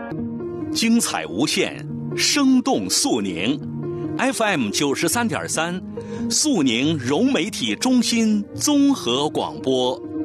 精彩无限，生动肃宁。FM 93.3，肃宁融媒体中心综合广播。